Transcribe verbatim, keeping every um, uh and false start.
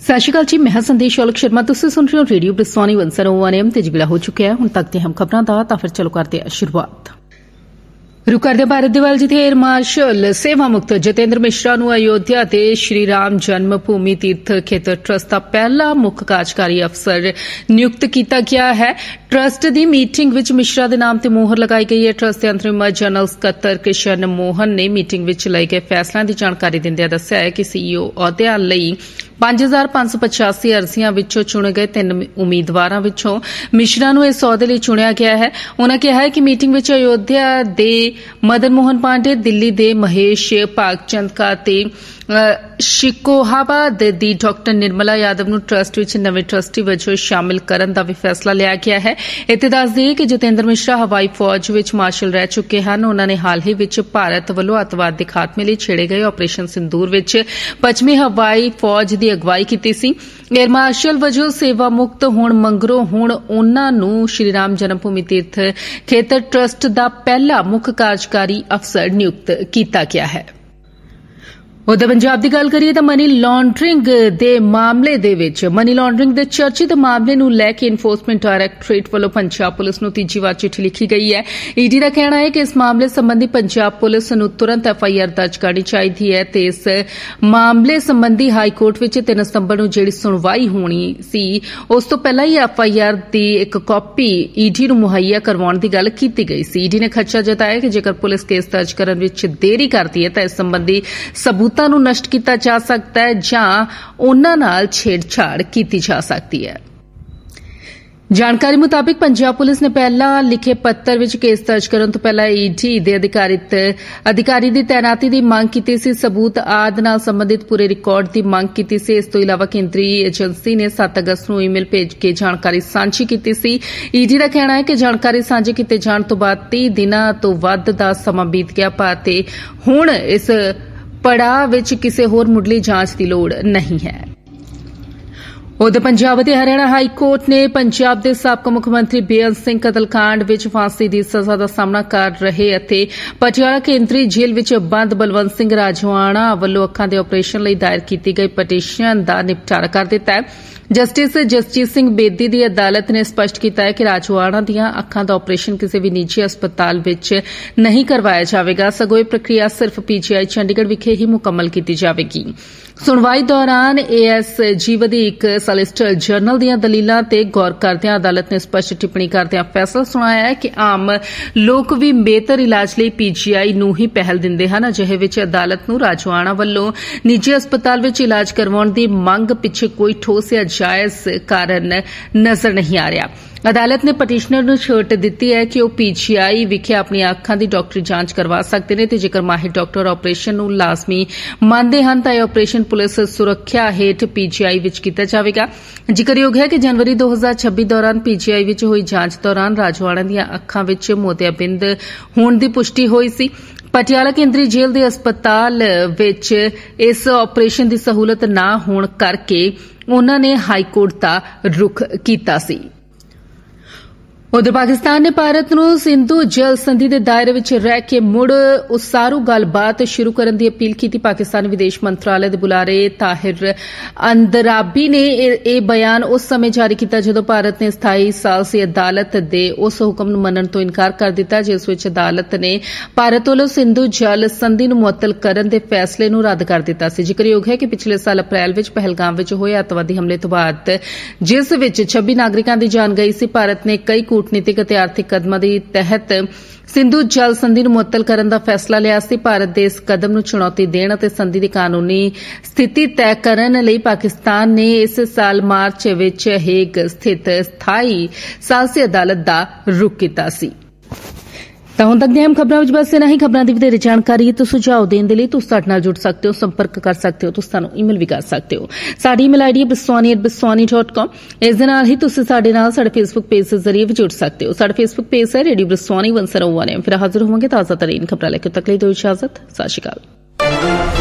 सत श्री अकाल जी, मैं संदेश औलख शर्मा। तुसीं सुन रहे हो radio ब्रिसवानी one zero one M ते जिगला हो चुका है। हुण तक ते हम खबरां दा तां फिर चलो करते हैं शुरुआत। रुक करदे भारत दे वल जिथे एयर मार्शल सेवा मुक्त जतेंद्र मिश्रा नूं अयोध्या ते श्री राम जन्म भूमि तीर्थ खेतर ट्रस्ट दा पहला मुख कार्यकारी अफसर नियुक्त किया गया है। ट्रस्ट दी मीटिंग विच मिश्रा दे नाम ते मोहर लगाई गई है। ट्रस्ट दे अंतरिम जनरल सकत्तर किशन मोहन ने मीटिंग विच लए गए फैसलों की जानकारी दिंदे दस्सिया है कि सीईओ अहुदिਆਂ ਲਈ पांच हजार पांच सौ पचासी अर्जियां विचों चुने गए तीन उम्मीदवारों विचों मिश्रा नूं इस अहुदे लई चुनिया गया है। उन्होंने कहा है कि मीटिंग विच अयोध्या दे मदन मोहन पांडे, दिल्ली दे महेश भागचंद का ते शिकोहाबाद दी डॉक्टर निर्मला यादव नूं ट्रस्ट विच नवे ट्रस्टी वजों शामिल करन दा भी फैसला लिया गया है। इत्थे दस दईए कि जतेंद्र मिश्रा हवाई फौज विच मार्शल रह चुके हैं। उन्होंने हाल ही विच भारत वल्लों अतवाद दे खात्मे लई छेड़े गए ऑपरेशन सिंदूर विच पश्चिमी हवाई फौज दी अगवाई कीती सी। एयर मार्शल वजों सेवा मुक्त होण मंगरों हुण उन्हां नूं श्री राम जन्म भूमि तीर्थ खेतर ट्रस्ट दा पहला मुख कार्यकारी अफसर नियुक्त किया गया है। उधर पंजाब की गल करिए तो मनी लॉन्ड्रिंग दे मामले दे विच मनी लॉन्ड्रिंग दे चर्चित मामले नूं लैके इन्फोर्समेंट डायरैक्टरेट वालों पंजाब पुलिस नूं तीजी वार चिट्ठी लिखी गई है। ईडी का कहना है कि इस मामले संबंधी पंजाब पुलिस नूं तुरंत एफआईआर दर्ज करनी चाहिए है ते इस मामले संबंधी हाईकोर्ट विच तीन सितंबर नूं जिहड़ी सुनवाई होनी सी उस तो पहला ही एफआईआर दी एक कॉपी ईडी नूं मुहैया करवाउण दी गल कीती गई सी। ईडी ने खदशा जताया कि जेकर पुलिस केस दर्ज करन विच देरी करदी है तां इस संबंधी सबूत नूं नष्ट किया जा सकता है जां उन्हां नाल छेड़छाड़ की जा सकती है। जानकारी मुताबिक पंजाब पुलिस ने पहला लिखे पत्र विच केस दर्ज करन तो पहला ईडी दे अधिकारित अधिकारी दी तैनाती दी मांग कीती सी। सबूत आदि नाल संबंधित पूरे रिकॉर्ड दी मांग कीती सी। इस तो इलावा केंद्रीय एजेंसी ने सत्त अगस्त नूं ईमेल भेज के जानकारी सांझी कीती सी। ईडी दा कहना है कि जानकारी सांझी कीते जाण तो बाद तीह दिनां तो वध दा समां बीत गया पर हुण इस पड़ाव विच किसी होर मुढली जांच की लोड़ नहीं है। उधर पंजाब ते हरियाणा हाई कोर्ट ने पंजाब के साबका मुख्यमंत्री बेअंत सिंह कतलकांड विच फांसी की सजा का सामना कर रहे अते पटियाला केंद्री जेल विच बंद बलवंत सिंह राजवाणा वल्लों अखां दे ऑपरेशन लई दायर की गई पटीशन का निपटारा कर दिता है। जस्टिस जसजीत सिंह बेदी की अदालत ने स्पष्ट किया है कि राजवाणा दीआं अखां दा ऑपरेशन किसी भी निजी अस्पताल विच नहीं करवाया जाएगा, सगों यह प्रक्रिया सिर्फ पीजीआई चंडीगढ़ विखे ही मुकम्मल की जाएगी। सुनवाई दौरान एएसजी वधीक सॉलिसिटर जनरल दीआं दलीलां ते गौर करदिआं अदालत ने स्पष्ट टिप्पणी करदिआं फैसला सुनाया है कि आम लोक भी बेहतर इलाज लई पीजीआई नूं ही पहल दिंदे हन। अजिहे विच अदालत नूं राजवाणा वल्लों निजी अस्पताल विच इलाज करवाउण दी मंग पिछे कोई ठोस या जायज कारण नजर नहीं आ रहा। अदालत ने पटीशनर नूं छूट दित्ती है कि वह पीजीआई विखे अपनी अखां दी डॉक्टरी जांच करवा सकते हैं ते जेकर माहिर डॉक्टर ऑपरेशन नूं लाजमी मानते हैं तां ऑपरेशन पुलिस सुरक्षा हेठ पीजीआई विच कीता जाएगा। जिक्रयोग है कि जनवरी दो हजार छब्बी दौरान पीजीआई विच होई जांच दौरान राजवाणा दीआं अखां विच मोतियाबिंद होण दी पुष्टि होई सी। पटियाला केंद्री जेल के अस्पताल विच इस ऑपरेशन की सहूलत न होण करके उन्होंने हाईकोर्ट का रुख कीता सी। उधर पाकिस्तान ने भारत नूं सिंधु जल संधि के दायरे विच रह के मुड़ उसारू गलबात शुरू करने की अपील की। पाकिस्तानी विदेश मंत्रालय के बुलारे ताहिर अंदराबी ने यह बयान उस समय जारी किया जदों भारत ने स्थाई सालसी अदालत के उस हुक्म नूं मनण तो इनकार कर दिता जिस विच अदालत ने भारत वालों सिंधु जल संधि नूं मुअत्तल करन दे फैसले नूं रद्द कर दिता सी। जिक्रयोग है कि पिछले साल अप्रैल विच पहलगाम विच होए अतवादी हमले तो बाद जिस विच छब्बी नागरिकां दी जान गई सी, भारत ने कई कूटनीतिक ते आर्थिक कदमां दे तहत सिंधु जल संधि नूं मुअत्तल करन दा फैसला लिया सी। भारत दे इस कदम नूं चुनौती देण अते संधि दी कानूनी स्थिति तय करन लई पाकिस्तान ने इस साल मार्च विच हेग स्थित स्थाई सालसी अदालत दा रुख कीता सी। ਤਾਂ ਹੁਣ तक ਦੀਆਂ ਅਹਿਮ ਖਬਰਾਂ ਵਿੱਚ ਬਸ ਇਨਾ ਹੀ। ਖਬਰਾਂ ਦੀ ਵਧੇਰੇ ਜਾਣਕਾਰੀ ਤੇ ਸੁਝਾਅ ਦੇਣ ਦੇ ਲਈ ਤੁਸੀਂ ਸਾਡੇ ਨਾਲ ਜੁੜ ਸਕਦੇ ਹੋ, ਸੰਪਰਕ ਕਰ ਸਕਦੇ ਹੋ, ਤੁਸੀਂ ਸਾਨੂੰ ਈਮੇਲ ਵੀ ਕਰ ਸਕਦੇ ਹੋ। ਸਾਡੀ ਈਮੇਲ ਆਈਡੀ ਹੈ ਬਿਸਵਾਨੀ ਐਟ ਬਿਸਵਾਨੀ ਡਾਟ ਕਾਮ। ਇਸ ਦੇ ਨਾਲ ਹੀ ਤੁਸੀਂ ਸਾਡੇ ਨਾਲ ਸਾਡੇ ਫੇਸਬੁੱਕ ਪੇਜ ਦੇ ਜ਼ਰੀਏ ਵੀ ਜੁੜ ਸਕਦੇ ਹੋ। ਸਾਡਾ ਫੇਸਬੁੱਕ ਪੇਜ ਹੈ radio ਬਿਸਵਾਨੀ one zero one M. ਫਿਰ ਹਾਜ਼ਰ ਹੋਵਾਂਗੇ ਤਾਜ਼ਾ ਤਰੀਨ ਖਬਰਾਂ ਲੈ ਕੇ। ਤੱਕ ਲਈ ਦਿਓ ਇਜਾਜ਼ਤ। ਸਤਿ ਸ਼੍ਰੀ ਅਕਾਲ।